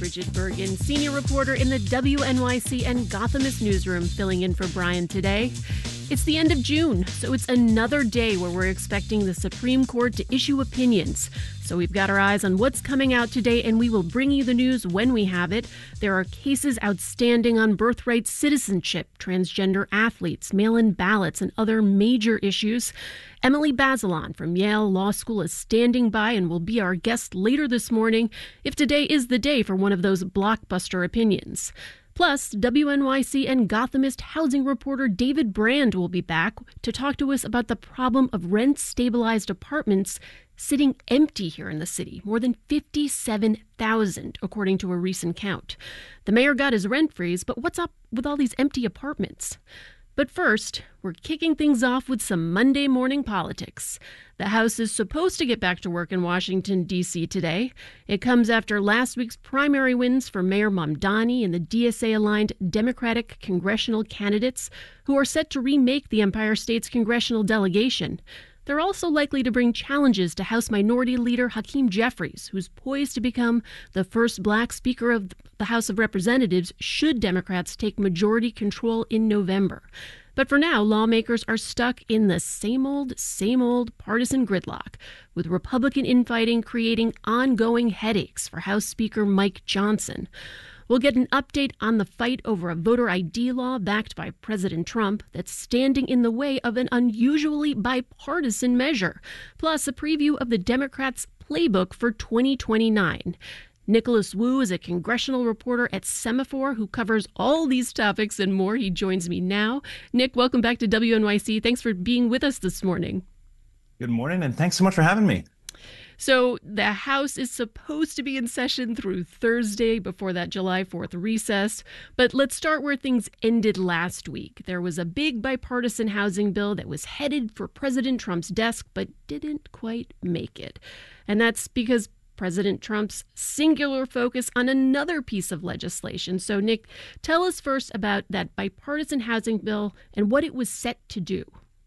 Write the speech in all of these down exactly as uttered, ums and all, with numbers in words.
Bridget Bergen, senior reporter in the W N Y C and Gothamist newsroom, filling in for Brian today. It's the end of June, so it's another day where we're expecting the Supreme Court to issue opinions. So we've got our eyes on what's coming out today, and we will bring you the news when we have it. There are cases outstanding on birthright citizenship, transgender athletes, mail-in ballots, and other major issues. Emily Bazelon from Yale Law School is standing by and will be our guest later this morning if today is the day for one of those blockbuster opinions. Plus, W N Y C and Gothamist housing reporter David Brand will be back to talk to us about the problem of rent-stabilized apartments sitting empty here in the city, more than fifty-seven thousand, according to a recent count. The mayor got his rent freeze, but what's up with all these empty apartments? But first, we're kicking things off with some Monday morning politics. The House is supposed to get back to work in Washington, D C today. It comes after last week's primary wins for Mayor Mamdani and the D S A-aligned Democratic congressional candidates who are set to remake the Empire State's congressional delegation. They're also likely to bring challenges to House Minority Leader Hakeem Jeffries, who's poised to become the first black Speaker of the House of Representatives should Democrats take majority control in November. But for now, lawmakers are stuck in the same old, same old partisan gridlock, with Republican infighting creating ongoing headaches for House Speaker Mike Johnson. We'll get an update on the fight over a voter I D law backed by President Trump that's standing in the way of an unusually bipartisan measure, plus a preview of the Democrats' playbook for twenty twenty-nine. Nicholas Wu is a congressional reporter at Semaphore who covers all these topics and more. He joins me now. Nick, welcome back to W N Y C. Thanks for being with us this morning. Good morning, and thanks so much for having me. So the House is supposed to be in session through Thursday before that July fourth recess. But let's start where things ended last week. There was a big bipartisan housing bill that was headed for President Trump's desk, but didn't quite make it. And that's because President Trump's singular focus on another piece of legislation. So, Nick, tell us first about that bipartisan housing bill and what it was set to do.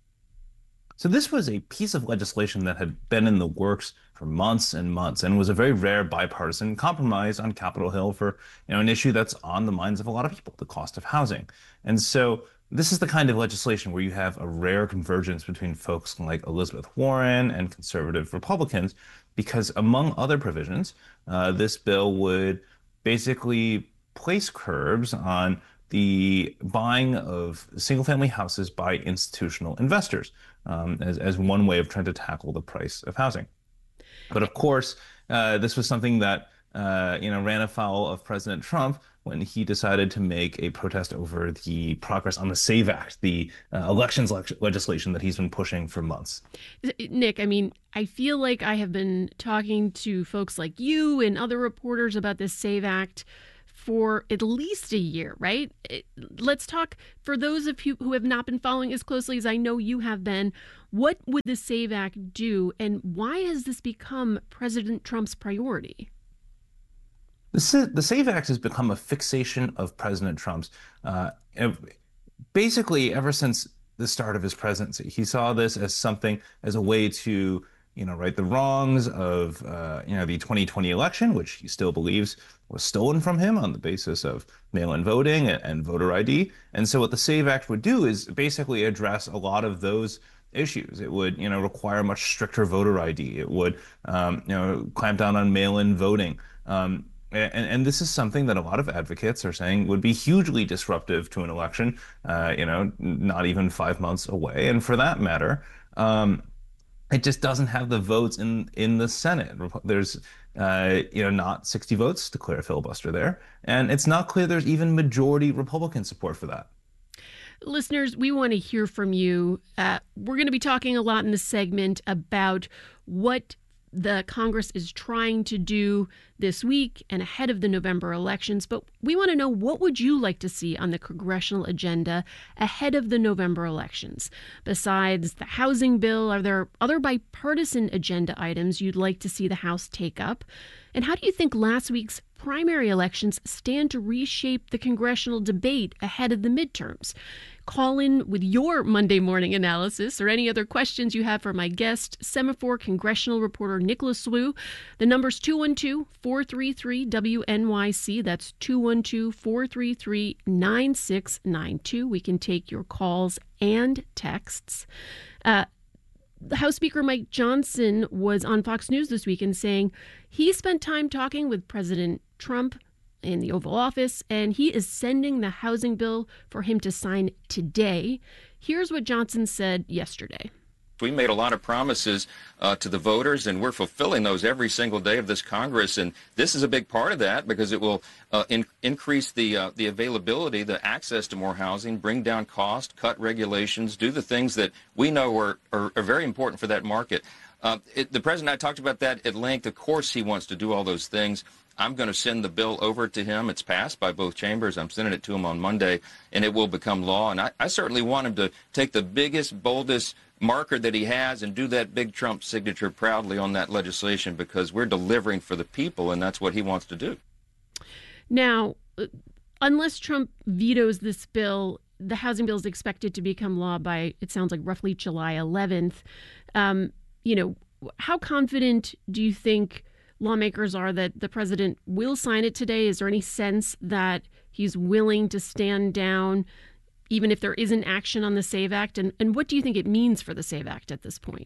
So this was a piece of legislation that had been in the works for months and months and was a very rare bipartisan compromise on Capitol Hill for, you know, an issue that's on the minds of a lot of people, the cost of housing. And so this is the kind of legislation where you have a rare convergence between folks like Elizabeth Warren and conservative Republicans, because among other provisions, uh, this bill would basically place curbs on the buying of single-family houses by institutional investors um, as, as one way of trying to tackle the price of housing. But of course, uh, this was something that uh, you know ran afoul of President Trump when he decided to make a protest over the progress on the SAVE Act, the uh, elections le- legislation that he's been pushing for months. Nick, I mean, I feel like I have been talking to folks like you and other reporters about this SAVE Act for at least a year, right? Let's talk, for those of you who have not been following as closely as I know you have been, what would the SAVE Act do, and why has this become President Trump's priority? The, the SAVE Act has become a fixation of President Trump's. Uh, basically, ever since the start of his presidency, he saw this as something, as a way to you know, right the wrongs of, uh, you know, the twenty twenty election, which he still believes was stolen from him on the basis of mail-in voting and, and voter I D. And so what the SAVE Act would do is basically address a lot of those issues. It would, you know, require much stricter voter I D. It would, um, you know, clamp down on mail-in voting. Um, and, and this is something that a lot of advocates are saying would be hugely disruptive to an election, uh, you know, not even five months away. And for that matter, um, it just doesn't have the votes in, in the Senate. There's, uh, you know, not sixty votes to clear a filibuster there. And it's not clear there's even majority Republican support for that. Listeners, we want to hear from you. Uh, we're going to be talking a lot in this segment about what the Congress is trying to do this week and ahead of the November elections. But we want to know, what would you like to see on the congressional agenda ahead of the November elections? Besides the housing bill, are there other bipartisan agenda items you'd like to see the House take up? And how do you think last week's primary elections stand to reshape the congressional debate ahead of the midterms. Call in with your Monday morning analysis or any other questions you have for my guest, Semaphore congressional reporter Nicholas Wu. The number's two one two, four three three, W N Y C. That's two one two, four three three, nine six nine two. We can take your calls and texts. Uh, House Speaker Mike Johnson was on Fox News this weekend saying he spent time talking with President Trump in the Oval Office, and he is sending the housing bill for him to sign today. Here's what Johnson said yesterday. We made a lot of promises uh, to the voters, and we're fulfilling those every single day of this Congress. And this is a big part of that because it will uh, in, increase the uh, the availability, the access to more housing, bring down cost, cut regulations, do the things that we know are, are, are very important for that market. Uh, it, the president and I talked about that at length. Of course, he wants to do all those things. I'm going to send the bill over to him. It's passed by both chambers. I'm sending it to him on Monday, and it will become law. And I, I certainly want him to take the biggest, boldest marker that he has and do that big Trump signature proudly on that legislation, because we're delivering for the people, and that's what he wants to do. Now, unless Trump vetoes this bill, the housing bill is expected to become law by, it sounds like, roughly July eleventh. Um, you know, how confident do you think lawmakers are that the president will sign it today? Is there any sense that he's willing to stand down even if there isn't action on the SAVE Act? And, and what do you think it means for the SAVE Act at this point?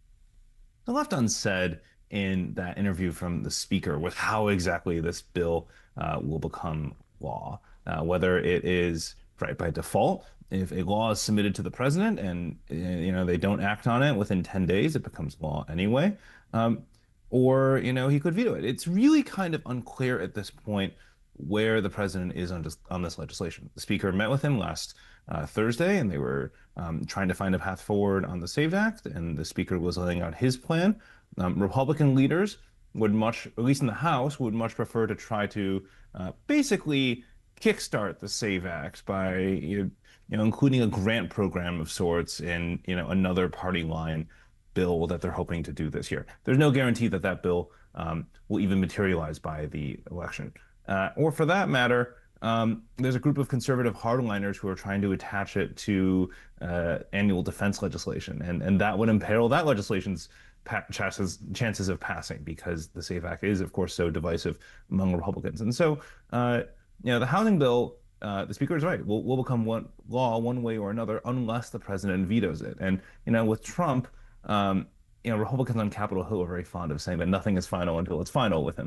The left unsaid in that interview from the speaker with how exactly this bill uh, will become law, uh, whether it is right by default. If a law is submitted to the president and you know they don't act on it within ten days, it becomes law anyway. Um, or you know he could veto it. It's really kind of unclear at this point where the president is on this, on this legislation. The speaker met with him last uh, Thursday, and they were um, trying to find a path forward on the SAVE Act, and the speaker was laying out his plan. Um, Republican leaders would much, at least in the House, would much prefer to try to uh, basically kickstart the SAVE Act by you know including a grant program of sorts in you know another party line bill that they're hoping to do this year. There's no guarantee that that bill um, will even materialize by the election. Uh, or for that matter, um, there's a group of conservative hardliners who are trying to attach it to uh, annual defense legislation, and, and that would imperil that legislation's pa- chances, chances of passing, because the SAVE Act is, of course, so divisive among Republicans. And so, uh, you know, the housing bill, uh, the speaker is right, will, will become one law one way or another unless the president vetoes it. And, you know, with Trump, um, you know, Republicans on Capitol Hill are very fond of saying that nothing is final until it's final with him.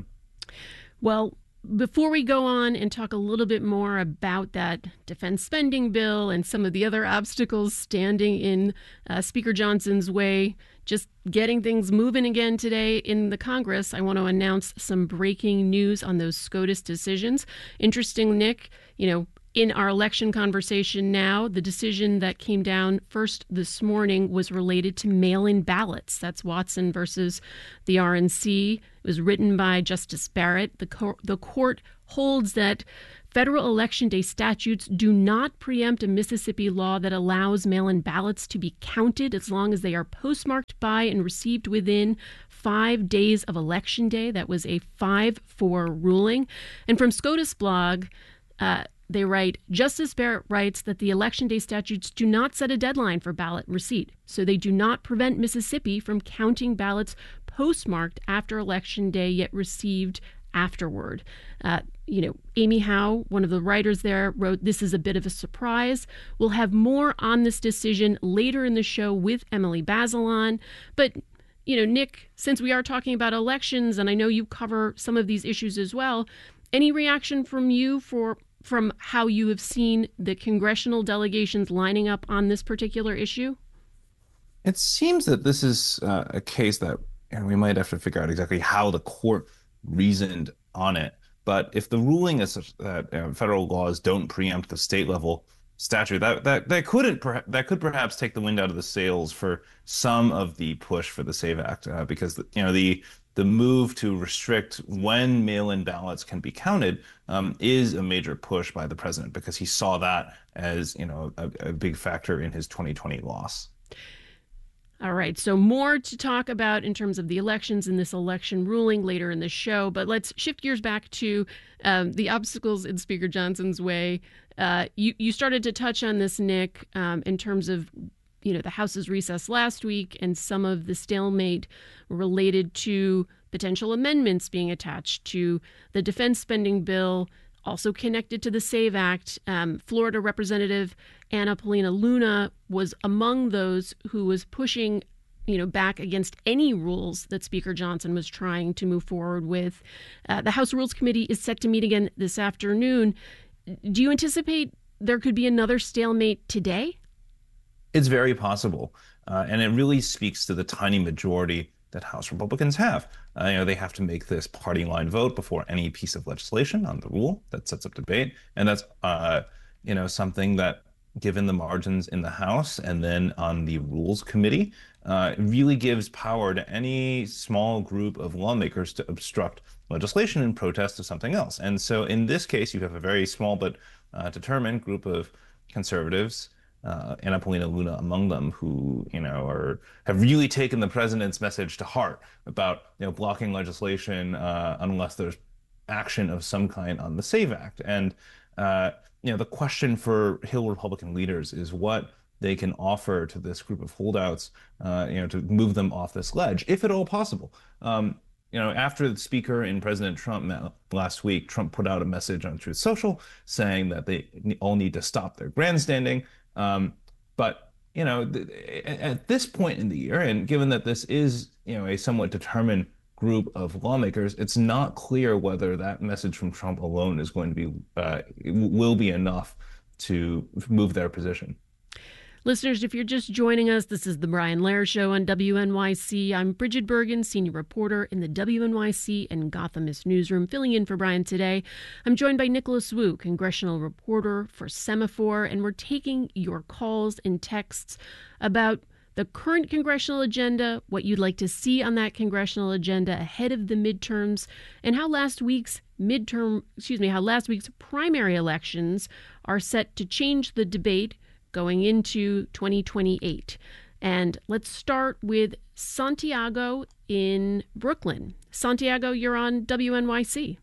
Well, before we go on and talk a little bit more about that defense spending bill and some of the other obstacles standing in uh, Speaker Johnson's way, just getting things moving again today in the Congress, I want to announce some breaking news on those SCOTUS decisions. Interesting, Nick, you know, in our election conversation now, the decision that came down first this morning was related to mail-in ballots. That's Watson versus the R N C. It was written by Justice Barrett. The, cor- the court holds that federal election day statutes do not preempt a Mississippi law that allows mail-in ballots to be counted as long as they are postmarked by and received within five days of election day. That was a five four ruling. And from SCOTUS blog, uh, they write, Justice Barrett writes that the election day statutes do not set a deadline for ballot receipt, so they do not prevent Mississippi from counting ballots postmarked after election day yet received afterward. Uh, you know, Amy Howe, one of the writers there, wrote, this is a bit of a surprise. We'll have more on this decision later in the show with Emily Bazelon. But, you know, Nick, since we are talking about elections, and I know you cover some of these issues as well, any reaction from you for from how you have seen the congressional delegations lining up on this particular issue? It seems that this is uh, a case that you know, we might have to figure out exactly how the court reasoned on it. But if the ruling is such that uh, federal laws don't preempt the state level statute, that that that couldn't that could perhaps take the wind out of the sails for some of the push for the SAVE Act, uh, because you know the the move to restrict when mail-in ballots can be counted um, is a major push by the president, because he saw that as you know a, a big factor in his twenty twenty loss. All right, so more to talk about in terms of the elections and this election ruling later in the show, but let's shift gears back to um, the obstacles in Speaker Johnson's way. Uh, you, you started to touch on this, Nick, um, in terms of you know the House's recess last week and some of the stalemate related to potential amendments being attached to the defense spending bill, also connected to the SAVE Act. Um, Florida Representative Anna Paulina Luna was among those who was pushing, you know, back against any rules that Speaker Johnson was trying to move forward with. Uh, the House Rules Committee is set to meet again this afternoon. Do you anticipate there could be another stalemate today? It's very possible, uh, and it really speaks to the tiny majority that House Republicans have. Uh, you know, they have to make this party line vote before any piece of legislation on the rule that sets up debate, and that's uh, you know something that, given the margins in the House and then on the Rules Committee, uh, really gives power to any small group of lawmakers to obstruct legislation in protest of something else. And so, in this case, you have a very small but uh, determined group of conservatives. Uh, Anna Paulina Luna among them, who you know are have really taken the president's message to heart about you know blocking legislation uh, unless there's action of some kind on the SAVE Act. And uh, you know the question for Hill Republican leaders is what they can offer to this group of holdouts, uh, you know, to move them off this ledge, if at all possible. Um, You know, after the speaker and President Trump met last week, Trump put out a message on Truth Social saying that they all need to stop their grandstanding. Um, but, you know, th- at this point in the year, and given that this is, you know, a somewhat determined group of lawmakers, it's not clear whether that message from Trump alone is going to be, uh, will be enough to move their position. Listeners, if you're just joining us, this is the Brian Lehrer Show on W N Y C. I'm Bridget Bergen, senior reporter in the W N Y C and Gothamist newsroom, filling in for Brian today. I'm joined by Nicholas Wu, congressional reporter for Semaphore, and we're taking your calls and texts about the current congressional agenda, what you'd like to see on that congressional agenda ahead of the midterms, and how last week's midterm, excuse me, how last week's primary elections are set to change the debate going into twenty twenty-eight. And let's start with Santiago in Brooklyn. Santiago, you're on W N Y C.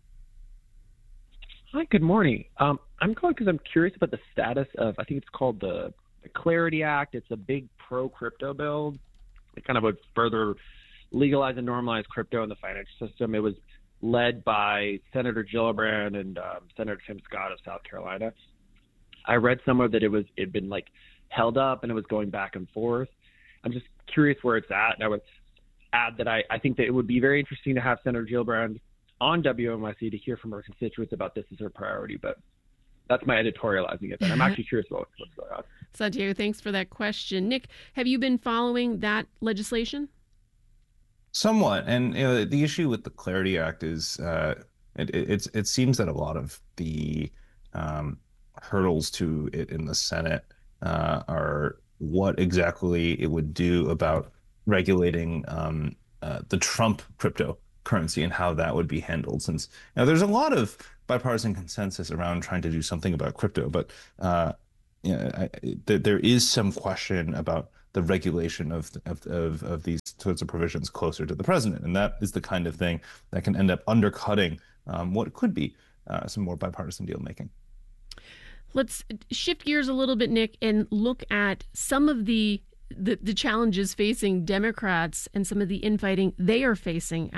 Hi, good morning. Um, I'm calling because I'm curious about the status of, I think it's called the, the Clarity Act. It's a big pro-crypto bill. It kind of would further legalize and normalize crypto in the financial system. It was led by Senator Gillibrand and um, Senator Tim Scott of South Carolina. I read somewhere that it was it had been like held up and it was going back and forth. I'm just curious where it's at. And I would add that I, I think that it would be very interesting to have Senator Gillibrand on W N Y C to hear from her constituents about this as her priority. But that's my editorializing it. I'm actually curious about what's going on. Santiago, thanks for that question. Nick, have you been following that legislation? Somewhat. And you know, the issue with the Clarity Act is uh, it, it, it's, it seems that a lot of the um, hurdles to it in the Senate uh, are what exactly it would do about regulating um, uh, the Trump cryptocurrency and how that would be handled. Since now there's a lot of bipartisan consensus around trying to do something about crypto, but uh, you know, I, th- there is some question about the regulation of, of of of these sorts of provisions closer to the president, and that is the kind of thing that can end up undercutting um, what could be uh, some more bipartisan deal making. Let's shift gears a little bit, Nick, and look at some of the, the the challenges facing Democrats and some of the infighting they are facing